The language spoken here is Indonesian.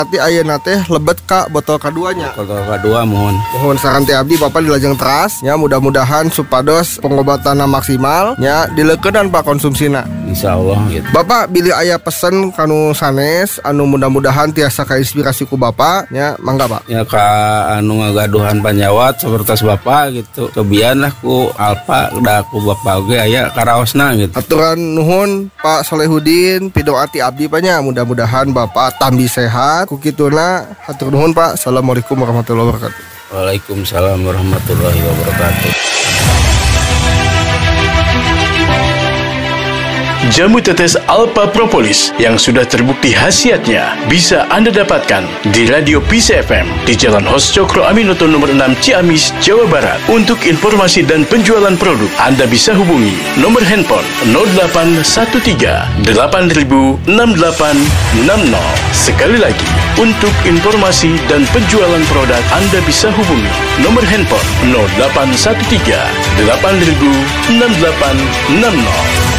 Tapi ayeuna teh lebet ka botol kaduanya. Botol kedua mohon Saran ti abdi Bapak di lajeng teras nya mudah-mudahan supados pengobatanna maksimal nya dileukeunnan Pak konsumsina. insyaallah gitu. Bapak bilih aya pesen kanu sanes anu mudah-mudahan tiasa kainspirasi ku Bapak nya mangga Pak. Ya ka anu ngagaduhan panjawat sapertos Bapak gitu. Kebian lah ku Alfa da ku Bapak ge aya karaosna gitu. Aturan nuhun Pak Solehudin pidoati abdi nya mudah-mudahan Bapak tambi sehat. Ku kituna hatur nuhun Pak. Assalamualaikum warahmatullahi wabarakatuh. Waalaikumsalam warahmatullahi wabarakatuh. Jamu tetes Alpha Propolis yang sudah terbukti khasiatnya bisa Anda dapatkan di Radio Peace FM di Jalan Hos Cokro Aminoto nomor 6 Ciamis, Jawa Barat. Untuk informasi dan penjualan produk, Anda bisa hubungi nomor handphone 0813 8000 6860. Sekali lagi, untuk informasi dan penjualan produk, Anda bisa hubungi nomor handphone 0813 8000 6860.